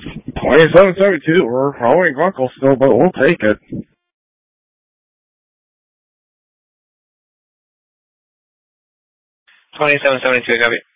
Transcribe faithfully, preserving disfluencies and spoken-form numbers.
twenty-seven seventy-two, we're following Grunkle still, but we'll take it. twenty-seven seventy-two, copy.